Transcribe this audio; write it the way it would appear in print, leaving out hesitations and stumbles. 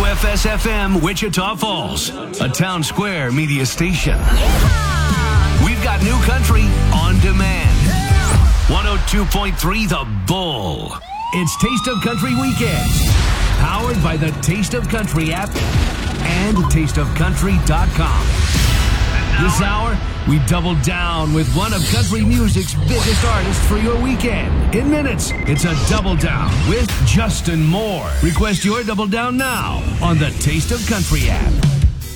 WFS-FM Wichita Falls, a Town Square media station. We've got new country on demand. 102.3 The Bull. It's Taste of Country Weekend. Powered by the Taste of Country app and tasteofcountry.com. This hour, we double down with one of country music's biggest artists for your weekend. In minutes, it's a double down with Justin Moore. Request your double down now on the Taste of Country app.